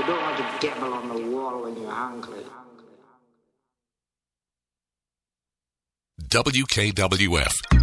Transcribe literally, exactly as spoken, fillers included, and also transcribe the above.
don't want to gabble on the wall when you're hungry. W K W F